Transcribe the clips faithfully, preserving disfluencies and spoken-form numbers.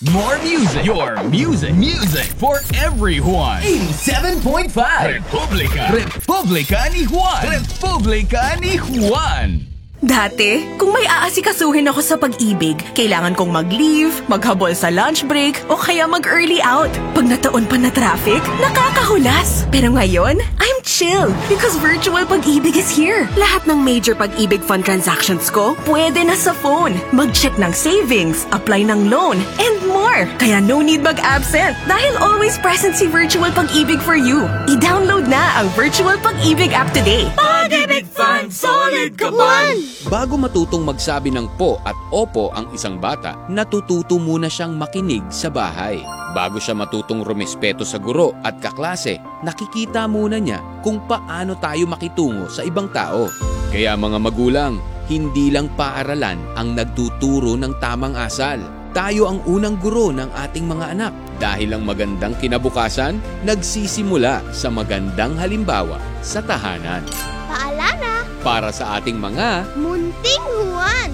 More music. Your music. Music for everyone. eighty-seven point five. Republika. Republika ni Juan. Republika ni Juan. Dati, kung may aasikasuhin ako sa pag-ibig, kailangan kong mag-leave, maghabol sa lunch break, o kaya mag-early out. Pag nataon pa na traffic, nakakahulas. Pero ngayon, I'm chill because virtual pag-ibig is here. Lahat ng major pag-ibig fund transactions ko, pwede na sa phone. Mag-check ng savings, apply ng loan, and more. Kaya no need mag-absent dahil always present si Virtual Pag-ibig for you. I-download na ang Virtual Pag-ibig app today. Pag-ibig Fund, solid ka man! Bago matutong magsabi ng po at opo ang isang bata, natututo muna siyang makinig sa bahay. Bago siya matutong rumespeto sa guro at kaklase, nakikita muna niya kung paano tayo makitungo sa ibang tao. Kaya mga magulang, hindi lang paaralan ang nagtuturo ng tamang asal. Tayo ang unang guro ng ating mga anak dahil ang magandang kinabukasan nagsisimula sa magandang halimbawa sa tahanan. Paalala! Para sa ating mga Munting Juan!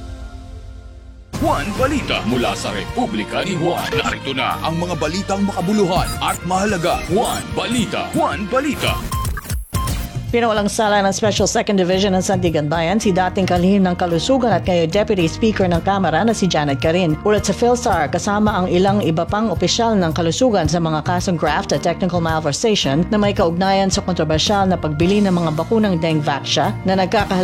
Juan Balita mula sa Republika ni Juan. Narito na ang mga balitang makabuluhan at mahalaga. Juan Balita. Juan Balita. Pinawalang sala ng Special Second Division ng Sandigan Bayan si dating kalihim ng kalusugan at ngayon Deputy Speaker ng Kamara na si Janet Carin. Ulat sa PhilSAR, kasama ang ilang iba pang opisyal ng kalusugan sa mga kasong graft at technical malversation na may kaugnayan sa kontrobersyal na pagbili ng mga bakunang Dengvaxia na nagkakahalaga